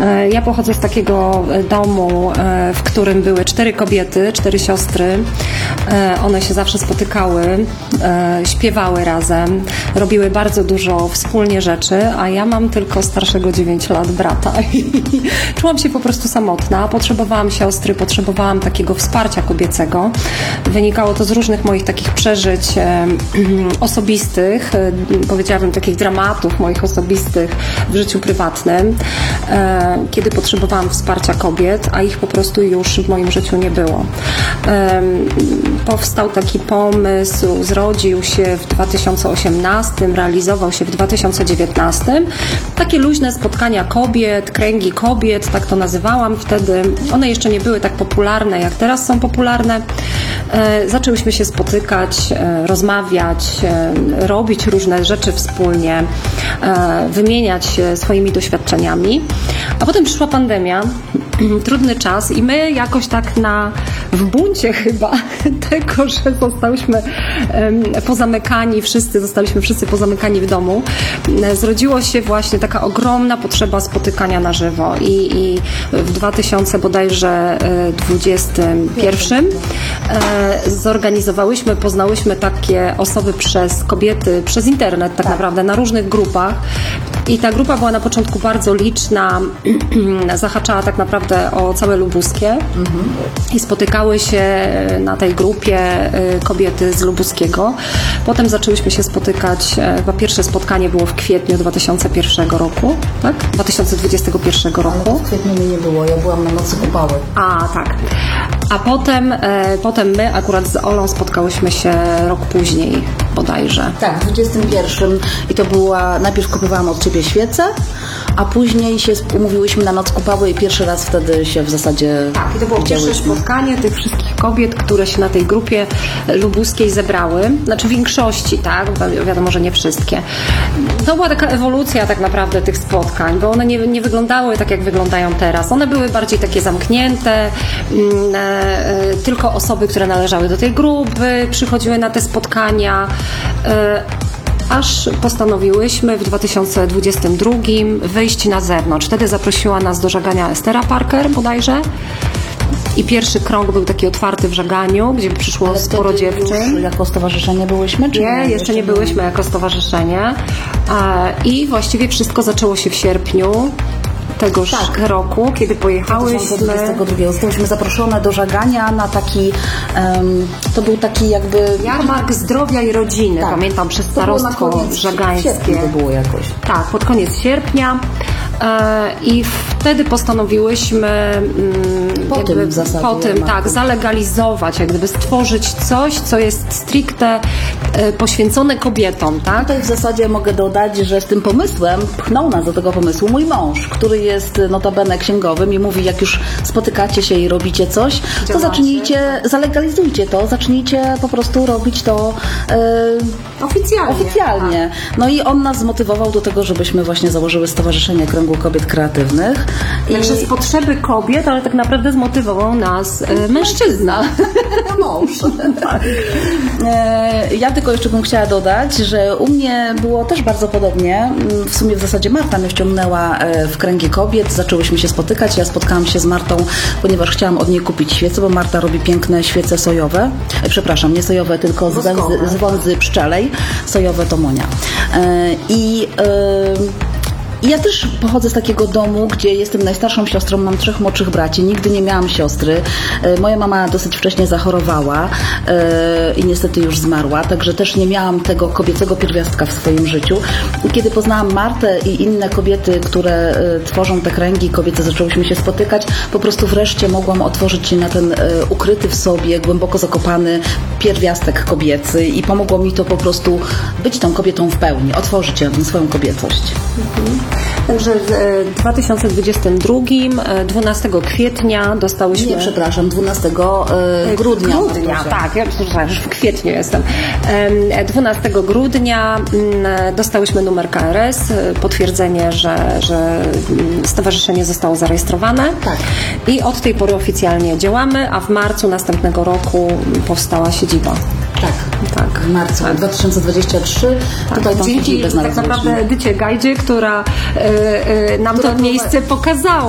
Ja pochodzę z takiego domu, w którym były 4 kobiety, 4 siostry. One się zawsze spotykały, śpiewały razem, robiły bardzo dużo wspólnie rzeczy, a ja mam tylko starszego 9 lat brata. Czułam się po prostu samotna, potrzebowałam siostry, potrzebowałam takiego wsparcia kobiecego. Wynikało to z różnych moich takich przeżyć osobistych, powiedziałabym takich dramatów moich osobistych w życiu prywatnym, kiedy potrzebowałam wsparcia kobiet, a ich po prostu już w moim życiu nie było. Powstał taki pomysł, zrodził się w 2018, realizował się w 2019. Takie luźne spotkania kobiet, kręgi kobiet, tak to nazywałam wtedy. One jeszcze nie były tak popularne, jak teraz są popularne. Zaczęłyśmy się spotykać, rozmawiać, robić różne rzeczy wspólnie, wymieniać się swoimi doświadczeniami. A potem przyszła pandemia, trudny czas i my jakoś tak w buncie chyba tego, że zostaliśmy pozamykani, zostaliśmy wszyscy pozamykani w domu, zrodziło się właśnie taka ogromna potrzeba spotykania na żywo i w 2021 zorganizowałyśmy, poznałyśmy takie osoby kobiety przez internet tak naprawdę, na różnych grupach. I ta grupa była na początku bardzo liczna, zahaczała tak naprawdę o całe Lubuskie i spotykały się na tej grupie kobiety z Lubuskiego. Potem zaczęłyśmy się spotykać, chyba pierwsze spotkanie było w kwietniu 2001 roku, tak? 2021 roku. Ale w kwietniu mnie nie było, ja byłam na Nocy Kupały. A, tak. A potem my akurat z Olą spotkałyśmy się rok później bodajże. Tak, w 21 i to była, najpierw kupowałam od Ciebie świecę, a później się umówiłyśmy na Noc Kupały i pierwszy raz wtedy się w zasadzie tak, i to było pierwsze spotkanie tych wszystkich kobiet, które się na tej grupie lubuskiej zebrały. Znaczy w większości, tak? Wiadomo, że nie wszystkie. To była taka ewolucja tak naprawdę tych spotkań, bo one nie wyglądały tak, jak wyglądają teraz. One były bardziej takie zamknięte, tylko osoby, które należały do tej grupy przychodziły na te spotkania, aż postanowiłyśmy w 2022 wyjść na zewnątrz. Wtedy zaprosiła nas do żegania Estera Parker bodajże. I pierwszy krąg był taki otwarty w żeganiu, gdzie przyszło sporo dziewczyn. Już jako stowarzyszenie byłyśmy? Czy nie, jeszcze nie byłyśmy jako stowarzyszenie. I właściwie wszystko zaczęło się w sierpniu tegoż roku, kiedy pojechałyśmy. 2022. Zostałyśmy zaproszone do żegania na taki, to był taki jakby... Jarmark Zdrowia i Rodziny, pamiętam, przez starostwo żegańskie. To było jakoś. Tak, pod koniec sierpnia. I wtedy postanowiłyśmy po tym zalegalizować, jak gdyby stworzyć coś, co jest stricte poświęcone kobietom, tak? Tutaj w zasadzie mogę dodać, że z tym pomysłem pchnął nas do tego pomysłu mój mąż, który jest notabene księgowym i mówi, jak już spotykacie się i robicie coś, to zalegalizujcie to, zacznijcie po prostu robić to oficjalnie. Tak. No i on nas zmotywował do tego, żebyśmy właśnie założyły Stowarzyszenie Kręgu Kobiet Kreatywnych. Także z potrzeby kobiet, ale tak naprawdę zmotywował nas mężczyzna. Mąż. Tak. Ja tylko jeszcze bym chciała dodać, że u mnie było też bardzo podobnie. W sumie w zasadzie Marta mnie wciągnęła w kręgi kobiet. Zaczęłyśmy się spotykać. Ja spotkałam się z Martą, ponieważ chciałam od niej kupić świece, bo Marta robi piękne świece sojowe. Przepraszam, nie sojowe, tylko z wązy pszczelej. Sojowe to Monia. I ja też pochodzę z takiego domu, gdzie jestem najstarszą siostrą, mam 3 młodszych braci, nigdy nie miałam siostry. Moja mama dosyć wcześnie zachorowała i niestety już zmarła, także też nie miałam tego kobiecego pierwiastka w swoim życiu. I kiedy poznałam Martę i inne kobiety, które tworzą te kręgi kobiece, zaczęłyśmy się spotykać, po prostu wreszcie mogłam otworzyć się na ten ukryty w sobie, głęboko zakopany pierwiastek kobiecy i pomogło mi to po prostu być tą kobietą w pełni, otworzyć się na tę swoją kobiecość. Także w 2022, 12 kwietnia dostałyśmy... Nie, przepraszam, 12 grudnia. Tak, ja już w kwietniu jestem. 12 grudnia dostałyśmy numer KRS, potwierdzenie, że stowarzyszenie zostało zarejestrowane. Tak. I od tej pory oficjalnie działamy, a w marcu następnego roku powstała siedziba. Tak, w marcu 2023 tutaj tą siedzibę znalazłyśmy. Tak naprawdę Edycie Gajdzie, która nam to miejsce pokazała.